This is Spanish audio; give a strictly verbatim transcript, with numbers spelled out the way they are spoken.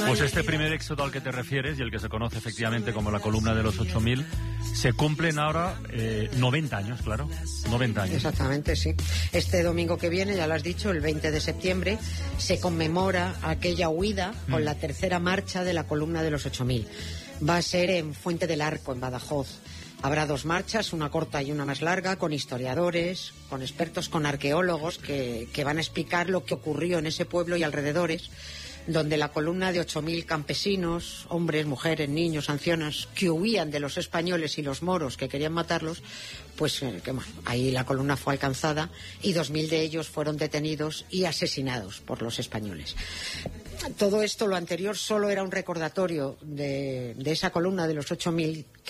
Pues este primer éxodo al que te refieres, y el que se conoce efectivamente como la columna de los ocho mil, se cumplen ahora eh, noventa años, claro, noventa años. Exactamente, sí. Este domingo que viene, ya lo has dicho, el veinte de septiembre, se conmemora aquella huida mm. con la tercera marcha de la columna de los ocho mil. Va a ser en Fuente del Arco, en Badajoz. Habrá dos marchas, una corta y una más larga, con historiadores, con expertos, con arqueólogos que, que van a explicar lo que ocurrió en ese pueblo y alrededores, donde la columna de ocho mil campesinos, hombres, mujeres, niños, ancianas, que huían de los españoles y los moros que querían matarlos, pues eh, que, bueno, ahí la columna fue alcanzada y dos mil de ellos fueron detenidos y asesinados por los españoles. Todo esto, lo anterior, solo era un recordatorio de, de esa columna de los ocho mil